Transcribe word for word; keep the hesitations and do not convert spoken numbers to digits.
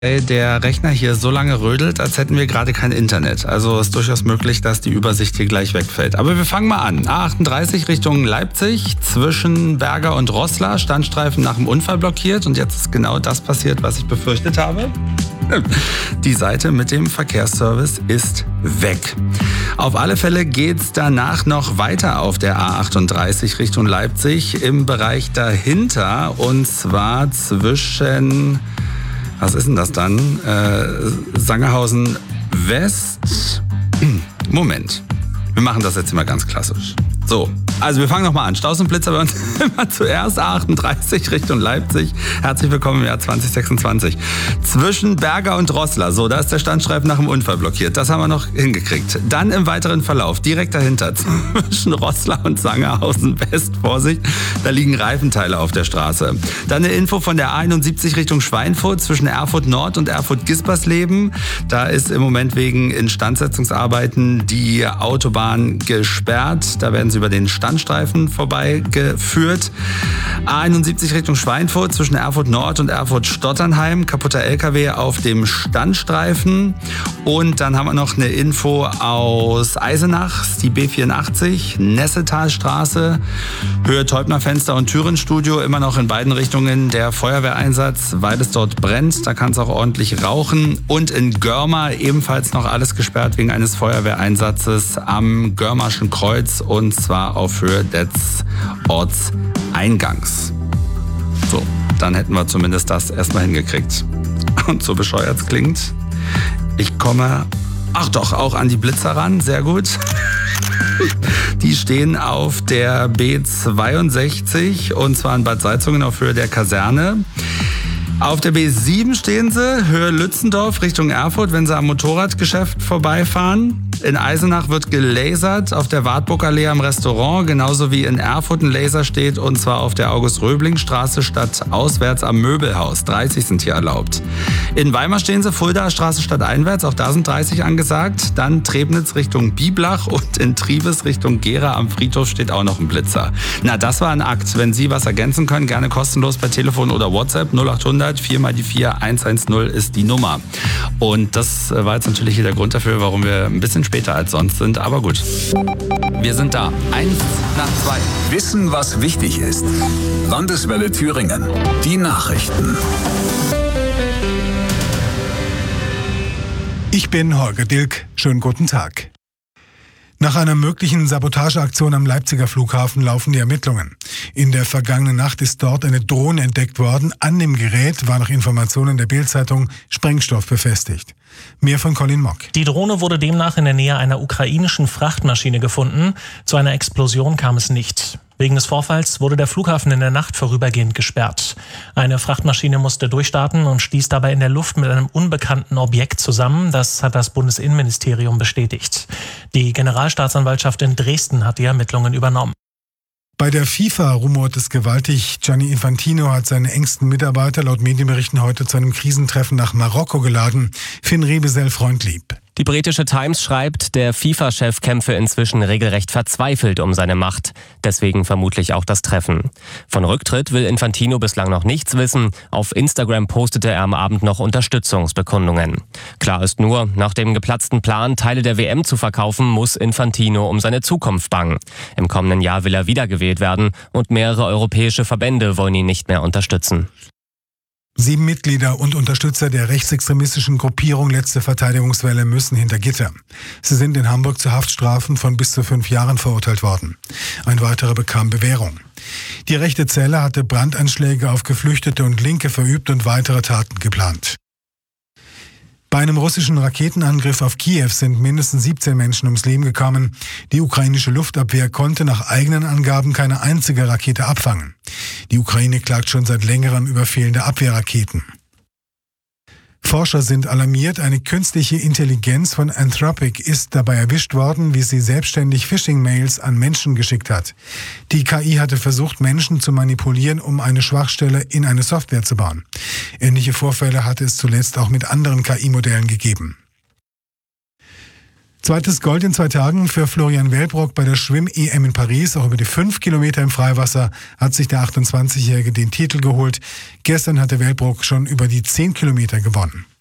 Der Rechner hier so lange rödelt, als hätten wir gerade kein Internet. Also ist durchaus möglich, dass die Übersicht hier gleich wegfällt. Aber wir fangen mal an. A achtunddreißig Richtung Leipzig, zwischen Berger und Roßla, Standstreifen nach dem Unfall blockiert. Und jetzt ist genau das passiert, was ich befürchtet habe. Die Seite mit dem Verkehrsservice ist weg. Auf alle Fälle geht's danach noch weiter auf der A achtunddreißig Richtung Leipzig im Bereich dahinter. Und zwar zwischen... Was ist denn das dann? Äh, Sangerhausen West. Moment. Wir machen das jetzt immer ganz klassisch. So, also wir fangen nochmal an. Staus und Blitzer bei uns immer zuerst. A achtunddreißig Richtung Leipzig. Herzlich willkommen im Jahr zwanzig sechsundzwanzig. Zwischen Berger und Roßla. So, da ist der Standstreifen nach dem Unfall blockiert. Das haben wir noch hingekriegt. Dann im weiteren Verlauf, direkt dahinter, zwischen Roßla und Sangerhausen West. Vorsicht, da liegen Reifenteile auf der Straße. Dann eine Info von der A einundsiebzig Richtung Schweinfurt zwischen Erfurt Nord und Erfurt Gispersleben. Da ist im Moment wegen Instandsetzungsarbeiten die Autobahn gesperrt. Da werden sie über den Standstreifen vorbeigeführt. A einundsiebzig Richtung Schweinfurt zwischen Erfurt Nord und Erfurt Stotternheim. Kaputter L K W auf dem Standstreifen. Und dann haben wir noch eine Info aus Eisenach, die B vierundachtzig, Nessetalstraße, Höhe Teubner-Fenster und Türenstudio. Immer noch in beiden Richtungen der Feuerwehreinsatz, weil es dort brennt. Da kann es auch ordentlich rauchen. Und in Görma ebenfalls noch alles gesperrt wegen eines Feuerwehreinsatzes am Görmarschen Kreuz. Und zwar auf Höhe des Ortseingangs. So, dann hätten wir zumindest das erstmal hingekriegt. Und so bescheuert es klingt, ich komme, ach doch, auch an die Blitzer ran, sehr gut. Die stehen auf der B zweiundsechzig und zwar in Bad Salzungen auf Höhe der Kaserne. Auf der B sieben stehen sie, Höhe Lützendorf Richtung Erfurt, wenn sie am Motorradgeschäft vorbeifahren. In Eisenach wird gelasert, auf der Wartburgallee am Restaurant, genauso wie in Erfurt ein Laser steht, und zwar auf der August-Röbling-Straße statt auswärts am Möbelhaus. dreißig sind hier erlaubt. In Weimar stehen sie, Fuldaer Straße statt einwärts, auch da sind dreißig angesagt. Dann Trebnitz Richtung Biblach und in Triebes Richtung Gera am Friedhof steht auch noch ein Blitzer. Na, das war ein Akt. Wenn Sie was ergänzen können, gerne kostenlos per Telefon oder WhatsApp. null achthundert vier mal die vier eins eins null ist die Nummer. Und das war jetzt natürlich hier der Grund dafür, warum wir ein bisschen später als sonst sind, aber gut. Wir sind da. Eins nach zwei. Wissen, was wichtig ist. Landeswelle Thüringen. Die Nachrichten. Ich bin Holger Dilk. Schönen guten Tag. Nach einer möglichen Sabotageaktion am Leipziger Flughafen laufen die Ermittlungen. In der vergangenen Nacht ist dort eine Drohne entdeckt worden. An dem Gerät war nach Informationen der Bild-Zeitung Sprengstoff befestigt. Mehr von Colin Mock. Die Drohne wurde demnach in der Nähe einer ukrainischen Frachtmaschine gefunden. Zu einer Explosion kam es nicht. Wegen des Vorfalls wurde der Flughafen in der Nacht vorübergehend gesperrt. Eine Frachtmaschine musste durchstarten und stieß dabei in der Luft mit einem unbekannten Objekt zusammen. Das hat das Bundesinnenministerium bestätigt. Die Generalstaatsanwaltschaft in Dresden hat die Ermittlungen übernommen. Bei der FIFA rumort es gewaltig. Gianni Infantino hat seine engsten Mitarbeiter laut Medienberichten heute zu einem Krisentreffen nach Marokko geladen. Finn Rebesel freundlieb. Die britische Times schreibt, der FIFA-Chef kämpfe inzwischen regelrecht verzweifelt um seine Macht. Deswegen vermutlich auch das Treffen. Von Rücktritt will Infantino bislang noch nichts wissen. Auf Instagram postete er am Abend noch Unterstützungsbekundungen. Klar ist nur, nach dem geplatzten Plan, Teile der W M zu verkaufen, muss Infantino um seine Zukunft bangen. Im kommenden Jahr will er wiedergewählt werden und mehrere europäische Verbände wollen ihn nicht mehr unterstützen. Sieben Mitglieder und Unterstützer der rechtsextremistischen Gruppierung Letzte Verteidigungswelle müssen hinter Gitter. Sie sind in Hamburg zu Haftstrafen von bis zu fünf Jahren verurteilt worden. Ein weiterer bekam Bewährung. Die rechte Zelle hatte Brandanschläge auf Geflüchtete und Linke verübt und weitere Taten geplant. Bei einem russischen Raketenangriff auf Kiew sind mindestens siebzehn Menschen ums Leben gekommen. Die ukrainische Luftabwehr konnte nach eigenen Angaben keine einzige Rakete abfangen. Die Ukraine klagt schon seit längerem über fehlende Abwehrraketen. Forscher sind alarmiert, eine künstliche Intelligenz von Anthropic ist dabei erwischt worden, wie sie selbstständig Phishing-Mails an Menschen geschickt hat. Die K I hatte versucht, Menschen zu manipulieren, um eine Schwachstelle in eine Software zu bauen. Ähnliche Vorfälle hatte es zuletzt auch mit anderen K I-Modellen gegeben. Zweites Gold in zwei Tagen für Florian Wellbrock bei der Schwimm-E M in Paris. Auch über die fünf Kilometer im Freiwasser hat sich der achtundzwanzigjährige den Titel geholt. Gestern hatte Wellbrock schon über die zehn Kilometer gewonnen.